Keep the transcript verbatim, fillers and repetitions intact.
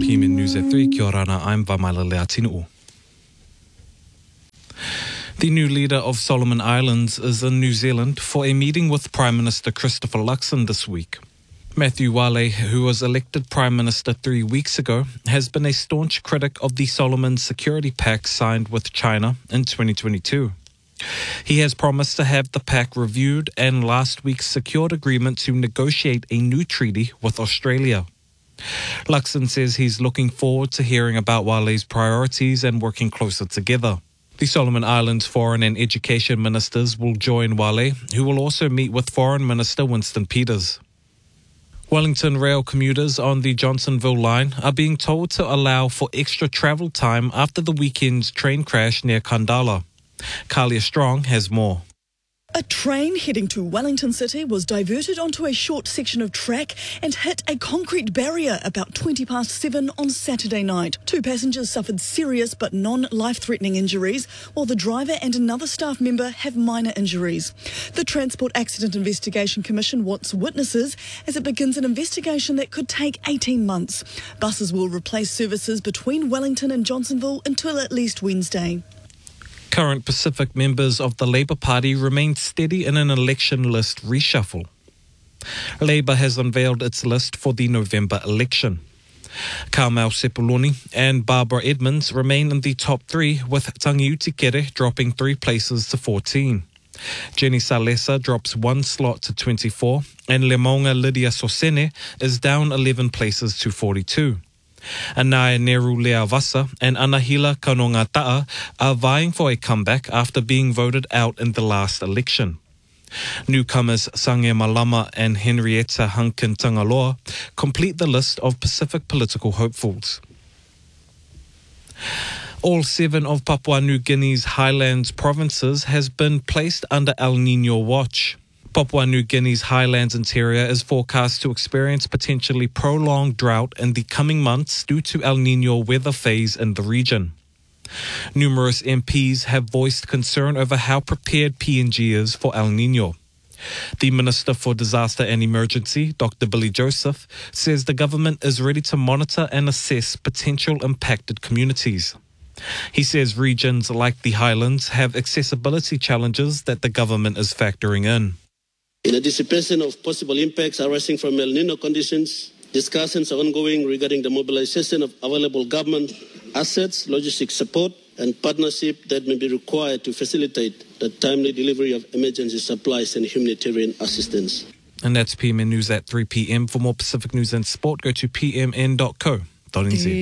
P M N News at three, kia ora, I'm Vamaila Leatinu. The new leader of Solomon Islands is in New Zealand for a meeting with Prime Minister Christopher Luxon this week. Matthew Wale, who was elected Prime Minister three weeks ago, has been a staunch critic of the Solomon Security Pact signed with China in twenty twenty-two. He has promised to have the pact reviewed and last week secured agreement to negotiate a new treaty with Australia. Luxon says he's looking forward to hearing about Wale's priorities and working closer together. The Solomon Islands Foreign and Education Ministers will join Wale, who will also meet with Foreign Minister Winston Peters. Wellington rail commuters on the Johnsonville line are being told to allow for extra travel time after the weekend's train crash near Kandala. Kalia Strong has more. A train heading to Wellington City was diverted onto a short section of track and hit a concrete barrier about twenty past seven on Saturday night. Two passengers suffered serious but non-life-threatening injuries, while the driver and another staff member have minor injuries. The Transport Accident Investigation Commission wants witnesses as it begins an investigation that could take eighteen months. Buses will replace services between Wellington and Johnsonville until at least Wednesday. Current Pacific members of the Labour Party remain steady in an election list reshuffle. Labour has unveiled its list for the November election. Carmel Sepuloni and Barbara Edmonds remain in the top three, with Tangiuti Kere dropping three places to fourteen. Jenny Salesa drops one slot to twenty-four, and Lemonga Lydia Sosene is down eleven places to forty-two. Anaya Neru Leavasa and Anahila Kanongata'a are vying for a comeback after being voted out in the last election. Newcomers Sange Malama and Henrietta Hankin Tangaloa complete the list of Pacific political hopefuls. All seven of Papua New Guinea's highlands provinces has been placed under El Niño watch. Papua New Guinea's highlands interior is forecast to experience potentially prolonged drought in the coming months due to El Niño weather phase in the region. Numerous M Ps have voiced concern over how prepared P N G is for El Niño. The Minister for Disaster and Emergency, Doctor Billy Joseph, says the government is ready to monitor and assess potential impacted communities. He says regions like the Highlands have accessibility challenges that the government is factoring in. In anticipation of possible impacts arising from El Niño conditions, discussions are ongoing regarding the mobilization of available government assets, logistic support, and partnership that may be required to facilitate the timely delivery of emergency supplies and humanitarian assistance. And that's P M N News at three p.m. For more Pacific news and sport, go to p m n dot co dot n z.